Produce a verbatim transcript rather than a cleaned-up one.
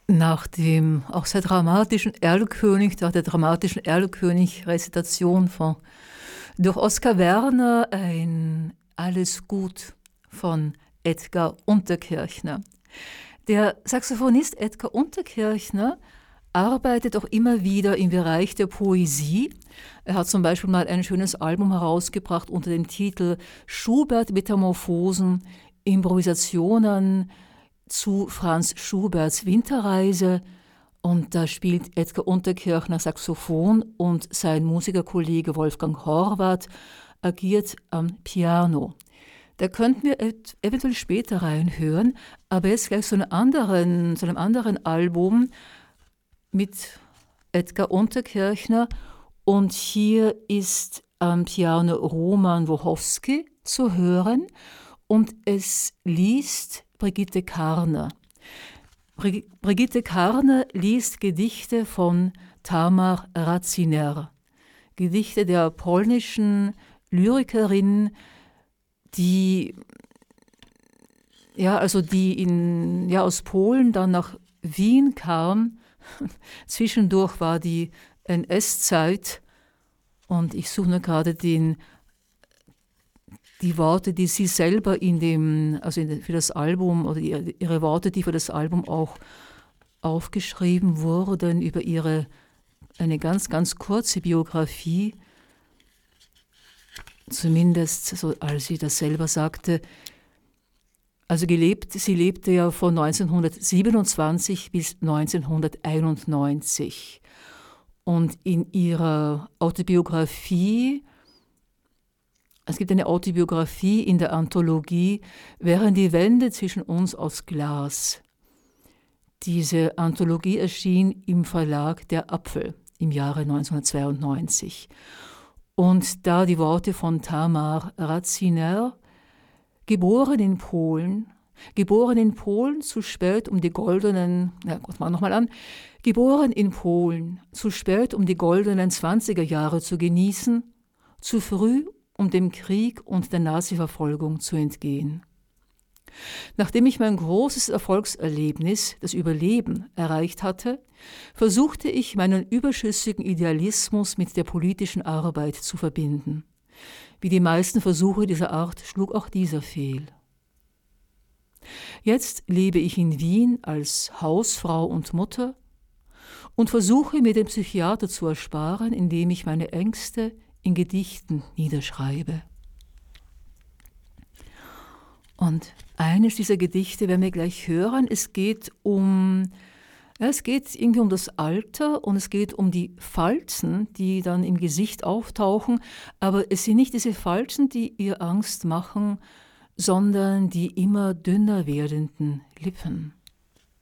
Nach dem auch sehr dramatischen Erlkönig, nach der dramatischen Erlkönig-Rezitation von durch Oskar Werner ein Alles gut von Edgar Unterkirchner. Der Saxophonist Edgar Unterkirchner arbeitet auch immer wieder im Bereich der Poesie. Er hat zum Beispiel mal ein schönes Album herausgebracht unter dem Titel Schubert Metamorphosen, Improvisationen zu Franz Schuberts Winterreise. Und da spielt Edgar Unterkirchner Saxophon und sein Musikerkollege Wolfgang Horvath agiert am Piano. Da könnten wir eventuell später reinhören, aber jetzt gleich zu einem anderen, zu einem anderen Album mit Edgar Unterkirchner. Und hier ist am Piano Roman Wochowski zu hören und es liest Brigitte Karner. Brigitte Karner liest Gedichte von Tamar Raciner, Gedichte der polnischen Lyrikerin, die ja also die in ja aus Polen dann nach Wien kam. Zwischendurch war die N S-Zeit und ich suche nur gerade den die Worte, die sie selber in dem, also in, für das Album, oder ihre, ihre Worte, die für das Album auch aufgeschrieben wurden, über ihre, eine ganz, ganz kurze Biografie, zumindest so, als sie das selber sagte. Also gelebt, sie lebte ja von neunzehnhundertsiebenundzwanzig bis neunzehnhunderteinundneunzig. Und in ihrer Autobiografie, es gibt eine Autobiografie in der Anthologie Wären die Wände zwischen uns aus Glas. Diese Anthologie erschien im Verlag Der Apfel im Jahre neunzehnhundertzweiundneunzig. Und da die Worte von Tamar Raciner, geboren in Polen, geboren in Polen, zu spät um die goldenen, ja Gott, mal nochmal an, geboren in Polen, zu spät um die goldenen zwanziger Jahre zu genießen, zu früh um dem Krieg und der Nazi-Verfolgung zu entgehen. Nachdem ich mein großes Erfolgserlebnis, das Überleben, erreicht hatte, versuchte ich, meinen überschüssigen Idealismus mit der politischen Arbeit zu verbinden. Wie die meisten Versuche dieser Art schlug auch dieser fehl. Jetzt lebe ich in Wien als Hausfrau und Mutter und versuche, mir den Psychiater zu ersparen, indem ich meine Ängste in Gedichten niederschreibe. Und eines dieser Gedichte werden wir gleich hören. Es geht um, ja, es geht irgendwie um das Alter und es geht um die Falten, die dann im Gesicht auftauchen. Aber es sind nicht diese Falten, die ihr Angst machen, sondern die immer dünner werdenden Lippen.